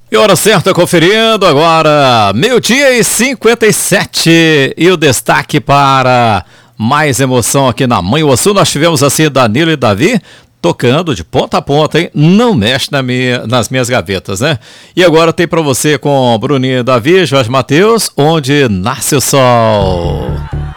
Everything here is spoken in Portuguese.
E hora certa conferindo agora, 12h57, e o destaque para mais emoção aqui na Manhuaçu. Nós tivemos assim Danilo e Davi tocando de ponta a ponta, hein? Não mexe nas minhas gavetas, né? E agora tem para você com Bruninho e Davi, Jorge Mateus, Onde Nasce o Sol.